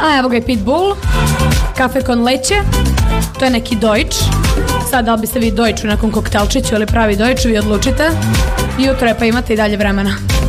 A evo ga i Pitbull, kafe con leće, to je neki Deutsch. Sad da li biste vi Deutsch u nekom koktelčiću ili pravi Deutsch, vi odlučite. Jutro je pa imate i dalje vremena.